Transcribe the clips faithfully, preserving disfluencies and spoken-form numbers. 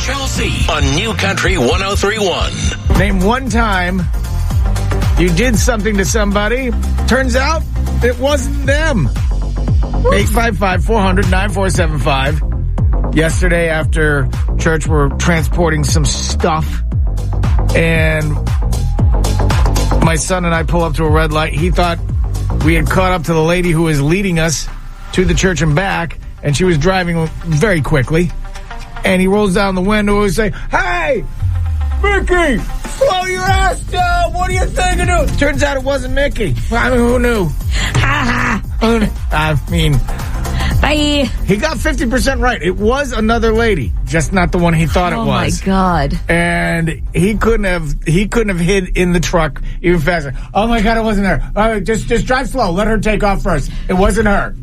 Chelsea on New Country one oh three point one. Name one time you did something to somebody. Turns out it wasn't them. eight five five, four hundred, nine four seven five. Yesterday after church, we're transporting some stuff. And my son and I pull up to a red light. He thought we had caught up to the lady who was leading us to the church and back. And she was driving very quickly. And he rolls down the window and say, "Hey, Mickey, slow your ass down. What are you thinking of?" Turns out it wasn't Mickey. I mean, who knew? Ha ha. I mean, bye. He got fifty percent right. It was another lady, just not the one he thought oh it was. Oh, my God. And he couldn't have he couldn't have hid in the truck even faster. Oh, my God, it wasn't her. All right, just, just drive slow. Let her take off first. It wasn't her.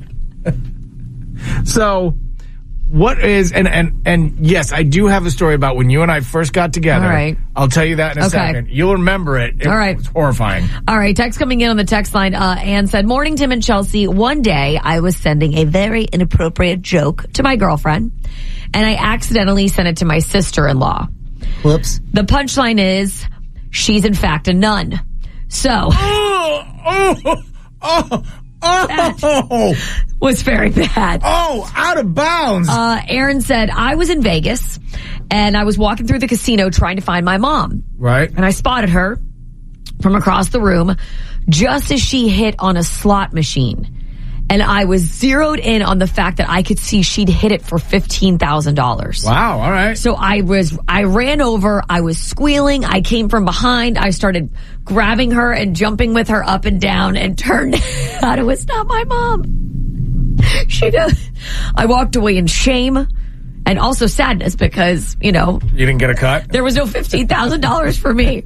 So, what is, and, and, and yes, I do have a story about when you and I first got together. All right. I'll tell you that in a okay. second. You'll remember it. It All right. was horrifying. All right. Text coming in on the text line. Uh, Ann said, "Morning, Tim and Chelsea. One day I was sending a very inappropriate joke to my girlfriend, and I accidentally sent it to my sister-in-law. Whoops. The punchline is, she's in fact a nun. So. Oh, oh, oh. Oh, was very bad. Oh, out of bounds. Uh, Aaron said, I was in Vegas and I was walking through the casino trying to find my mom. Right. And I spotted her from across the room just as she hit on a slot machine. And I was zeroed in on the fact that I could see she'd hit it for fifteen thousand dollars. Wow. All right. So I was, I ran over, I was squealing, I came from behind, I started grabbing her and jumping with her up and down, and turned out it was not my mom. She does. I walked away in shame and also sadness because, you know. You didn't get a cut? There was no fifteen thousand dollars for me.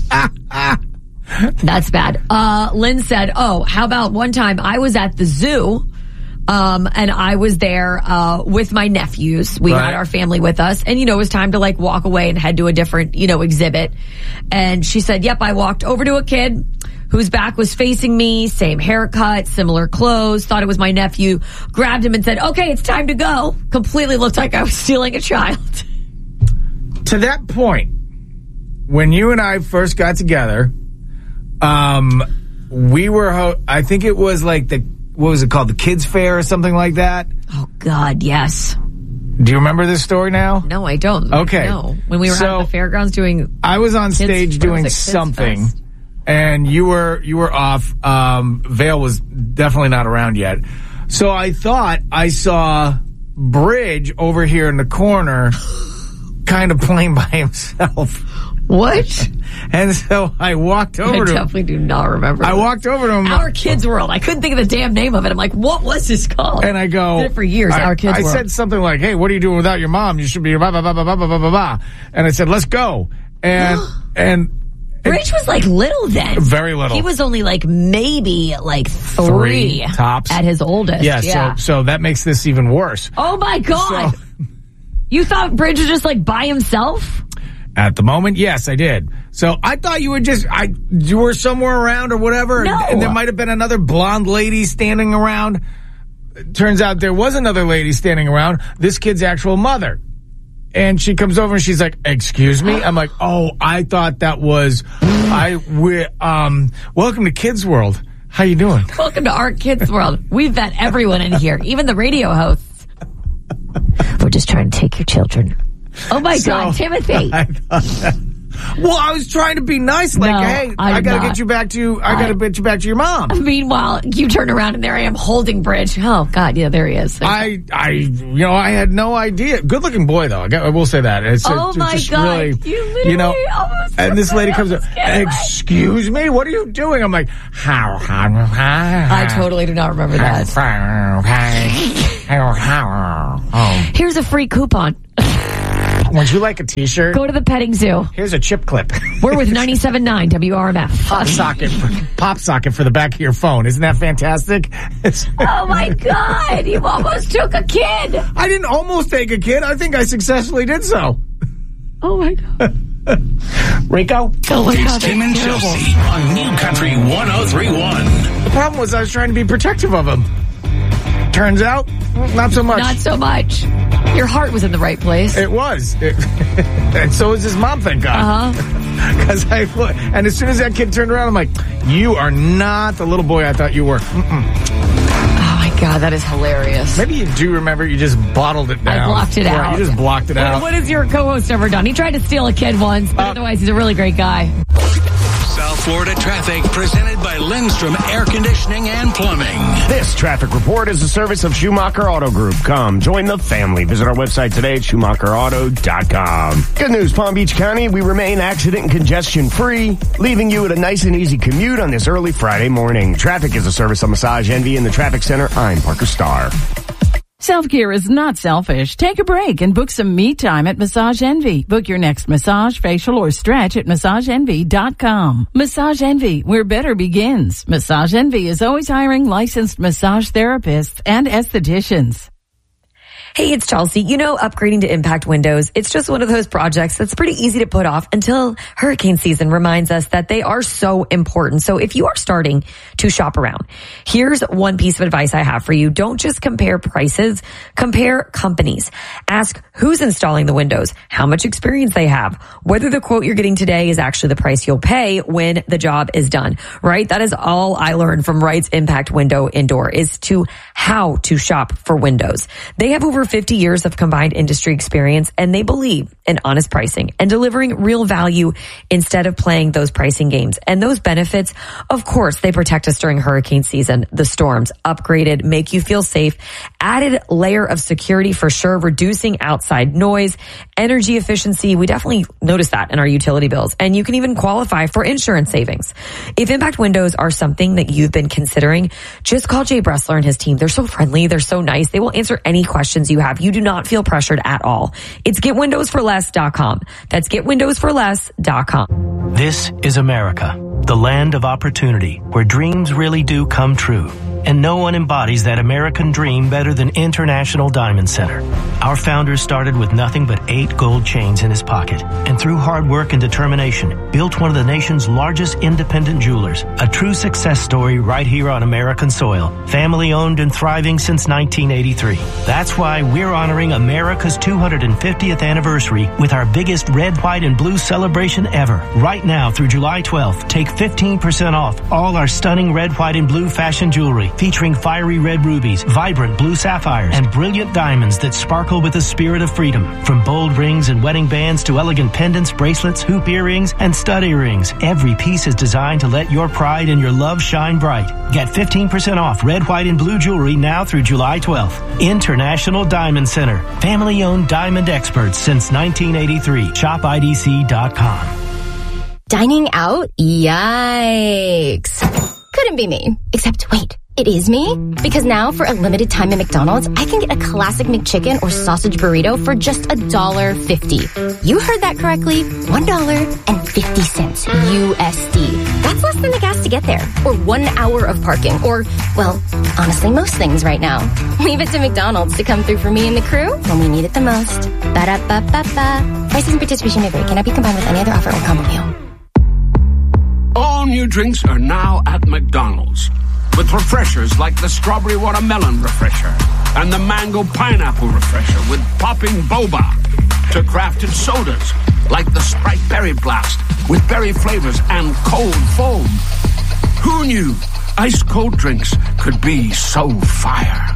That's bad. Uh, Lynn said, oh, how about one time I was at the zoo, um, and I was there, uh, with my nephews. We right. had our family with us, and, you know, it was time to like walk away and head to a different, you know, exhibit. And she said, yep, I walked over to a kid whose back was facing me, same haircut, similar clothes, thought it was my nephew, grabbed him and said, okay, it's time to go. Completely looked like I was stealing a child. To that point, when you and I first got together, Um, we were, ho- I think it was like the, what was it called? The Kids Fair or something like that? Oh, God, yes. Do you remember this story now? No, I don't. Okay. No. When we were so, at the fairgrounds doing... I was on kids, stage doing was it, something, Fest? and you were, you were off. Um, Vale was definitely not around yet. So I thought I saw Bridge over here in the corner, kind of playing by himself. What? And so I walked over I to him. I definitely do not remember. I that. walked over to him. Our Kids World. I couldn't think of the damn name of it. I'm like, what was this called? And I go... Did it for years, I, Our Kids I World. I said something like, hey, what are you doing without your mom? You should be blah, blah, blah, blah, blah, blah, blah, blah. And I said, let's go. And... and Bridge was like little then. Very little. He was only like maybe like three, three tops at his oldest. Yeah, yeah. So, so that makes this even worse. Oh my God. So, you thought Bridge was just like by himself? At the moment, yes, I did. So I thought you would just, I, you were somewhere around or whatever, No. and, and there might have been another blonde lady standing around. Turns out there was another lady standing around, this kid's actual mother. And she comes over and she's like, excuse me? I'm like, oh, I thought that was, I, we, um, welcome to Kids World. How you doing? Welcome to Our Kids World. We've vet everyone in here, even the radio hosts. We're just trying to take your children. Oh my So, God, Timothy! I thought, well, I was trying to be nice, like, No, hey, I I, gotta not. get you back to, I, I gotta get you back to your mom. Meanwhile, you turn around and there I am holding Bridge. Oh God, yeah, there he is. I, I, you know, I had no idea. Good looking boy, though. I, got, I will say that. It's, Oh it's my just God. Really, You literally you know, almost and this lady comes up, scared me. excuse me, what are you doing? I'm like, how, how, how, I totally do not remember that. Oh. Here's a free coupon. Would you like a t-shirt? Go to the petting zoo. Here's a chip clip. We're with ninety-seven point nine W R M F. Pop socket, pop socket for the back of your phone. Isn't that fantastic? It's, Oh my God, you almost took a kid. I didn't almost take a kid. I think I successfully did so. Oh my God. Rico? Oh my It's God. Tim and that's terrible. Chelsea on New Country one oh three point one. The problem was I was trying to be protective of him. Turns out, not so much. Not so much. Your heart was in the right place. It was. It, and so was his mom, thank God. Uh-huh. Because I, and as soon as that kid turned around, I'm like, you are not the little boy I thought you were. Mm-mm. Oh my God, that is hilarious. Maybe you do remember you just bottled it down. I blocked it right, out. You just blocked it what, out. What has your co-host ever done? He tried to steal a kid once, but uh, otherwise he's a really great guy. South Florida traffic presented by Lindstrom Air Conditioning and Plumbing. This traffic report is a service of Schumacher Auto Group. Come, join the family. Visit our website today at schumacher auto dot com. Good news, Palm Beach County. We remain accident and congestion free, leaving you at a nice and easy commute on this early Friday morning. Traffic is a service of Massage Envy in the Traffic Center. I'm Parker Starr. Self-care is not selfish. Take a break and book some me time at Massage Envy. Book your next massage, facial, or stretch at massage envy dot com. Massage Envy, where better begins. Massage Envy is always hiring licensed massage therapists and estheticians. Hey, it's Chelsea. You know, upgrading to Impact Windows, it's just one of those projects that's pretty easy to put off until hurricane season reminds us that they are so important. So if you are starting to shop around, here's one piece of advice I have for you. Don't just compare prices, compare companies. Ask who's installing the windows, how much experience they have, whether the quote you're getting today is actually the price you'll pay when the job is done, right? That is all I learned from Wright's Impact Window Indoor is to how to shop for windows. They have over fifty years of combined industry experience, and they believe in honest pricing and delivering real value instead of playing those pricing games. And those benefits, of course, they protect us during hurricane season, the storms, upgraded, make you feel safe, added layer of security for sure, reducing outside noise, energy efficiency. We definitely notice that in our utility bills. And you can even qualify for insurance savings. If Impact Windows are something that you've been considering, just call Jay Bressler and his team. They're so friendly. They're so nice. They will answer any questions you have. You do not feel pressured at all. It's get windows for less dot com. That's get windows for less dot com. This is America, the land of opportunity, where dreams really do come true. And no one embodies that American dream better than International Diamond Center. Our founder started with nothing but eight gold chains in his pocket, and through hard work and determination, built one of the nation's largest independent jewelers. A true success story right here on American soil. Family owned and thriving since nineteen eighty-three. That's why we're honoring America's two hundred fiftieth anniversary with our biggest red, white, and blue celebration ever. Right now through July twelfth, take fifteen percent off all our stunning red, white, and blue fashion jewelry, featuring fiery red rubies, vibrant blue sapphires, and brilliant diamonds that sparkle with the spirit of freedom. From bold rings and wedding bands to elegant pendants, bracelets, hoop earrings, and stud earrings, every piece is designed to let your pride and your love shine bright. Get fifteen percent off red, white, and blue jewelry now through July twelfth. International Diamond Center. Family-owned diamond experts since nineteen eighty-three. shop I D C dot com. Dining out? Yikes. Couldn't be me. Except, wait. It is me? Because now, for a limited time at McDonald's, I can get a classic McChicken or sausage burrito for just one dollar fifty. You heard that correctly. one dollar and fifty cents U S D. That's less than the gas to get there. Or one hour of parking. Or, well, honestly, most things right now. Leave it to McDonald's to come through for me and the crew when we need it the most. Ba-da-ba-ba-ba. Prices and participation may vary. Cannot be combined with any other offer or combo meal. All new drinks are now at McDonald's. With refreshers like the Strawberry Watermelon Refresher and the Mango Pineapple Refresher with popping boba, to crafted sodas like the Sprite Berry Blast with berry flavors and cold foam. Who knew ice cold drinks could be so fire?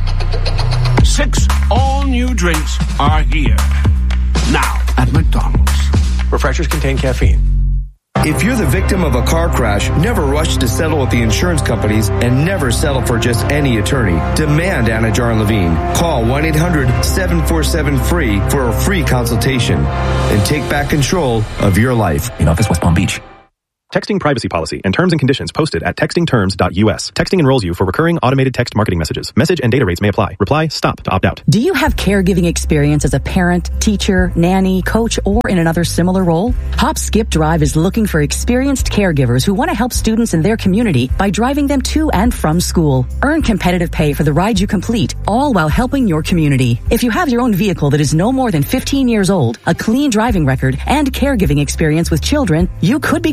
Six all-new drinks are here now at McDonald's. Refreshers contain caffeine. If you're the victim of a car crash, never rush to settle with the insurance companies and never settle for just any attorney. Demand Anna Jar Levine. Call one eight hundred seven four seven free for a free consultation and take back control of your life. In office, West Palm Beach. Texting privacy policy and terms and conditions posted at texting terms dot U S. Texting enrolls you for recurring automated text marketing messages. Message and data rates may apply. Reply STOP to opt out. Do you have caregiving experience as a parent, teacher, nanny, coach, or in another similar role? Hop Skip Drive is looking for experienced caregivers who want to help students in their community by driving them to and from school. Earn competitive pay for the ride you complete, all while helping your community. If you have your own vehicle that is no more than fifteen years old, a clean driving record, and caregiving experience with children, you could become a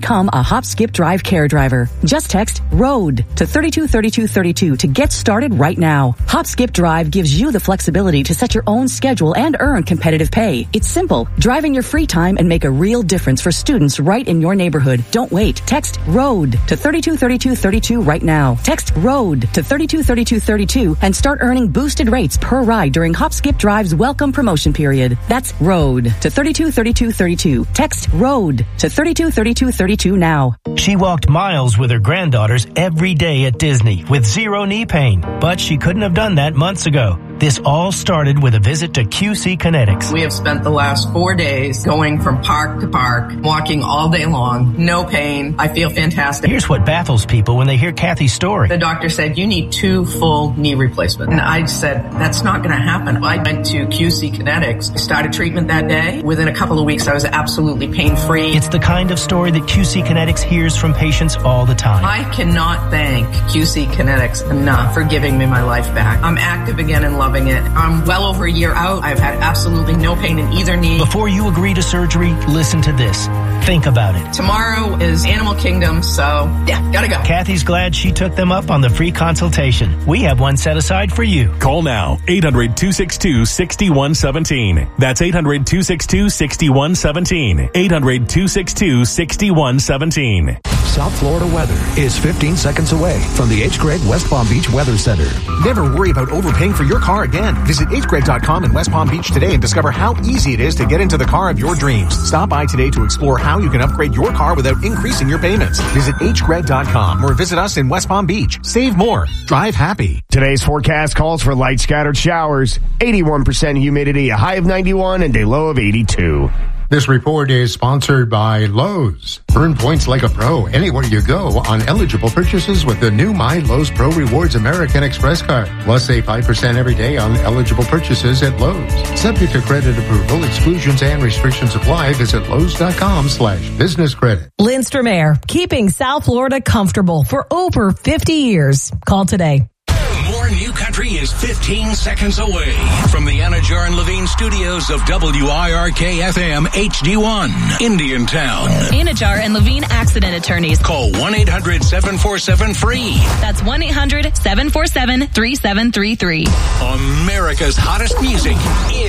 Hop Skip Drive Care Driver. Just text ROAD to thirty-two thirty-two thirty-two to get started right now. Hop Skip Drive gives you the flexibility to set your own schedule and earn competitive pay. It's simple. Drive in your free time and make a real difference for students right in your neighborhood. Don't wait. Text ROAD to thirty-two thirty-two thirty-two right now. Text ROAD to thirty-two thirty-two thirty-two and start earning boosted rates per ride during Hop Skip Drive's welcome promotion period. That's ROAD to thirty-two thirty-two thirty-two. Text ROAD to thirty-two thirty-two thirty-two now. She walked miles with her granddaughters every day at Disney with zero knee pain, but she couldn't have done that months ago. This all started with a visit to Q C Kinetics. We have spent the last four days going from park to park, walking all day long, no pain. I feel fantastic. Here's what baffles people when they hear Kathy's story. The doctor said, you need two full knee replacements. And I said, that's not going to happen. I went to Q C Kinetics. I started treatment that day. Within a couple of weeks, I was absolutely pain-free. It's the kind of story that Q C Kinetics hears from patients all the time. I cannot thank Q C Kinetics enough for giving me my life back. I'm active again and loving it. I'm well over a year out. I've had absolutely no pain in either knee. Before you agree to surgery, listen to this. Think about it. Tomorrow is Animal Kingdom, so yeah, gotta go. Kathy's glad she took them up on the free consultation. We have one set aside for you. Call now, eight hundred, two six two, six one one seven. That's eight hundred, two six two, six one one seven. eight hundred, two six two, six one one seven. South Florida weather is fifteen seconds away from the H. Gregg West Palm Beach Weather Center. Never worry about overpaying for your car again. Visit H Gregg dot com in West Palm Beach today and discover how easy it is to get into the car of your dreams. Stop by today to explore how you can upgrade your car without increasing your payments. Visit H Gregg dot com or visit us in West Palm Beach. Save more. Drive happy. Today's forecast calls for light scattered showers, eighty-one percent humidity, a high of ninety-one, and a low of eighty-two. This report is sponsored by Lowe's. Earn points like a pro anywhere you go on eligible purchases with the new My Lowe's Pro Rewards American Express card. Plus, save five percent every day on eligible purchases at Lowe's. Subject to credit approval, exclusions and restrictions apply. Visit Lowe's.com slash business credit. Lindstrom Air, keeping South Florida comfortable for over fifty years. Call today. More New Country is fifteen seconds away from the Anajar and Levine studios of W I R K F M H D one, Indiantown. Anajar and Levine accident attorneys. Call one eight hundred seven four seven free. That's one eight hundred seven four seven three seven three three. America's hottest music is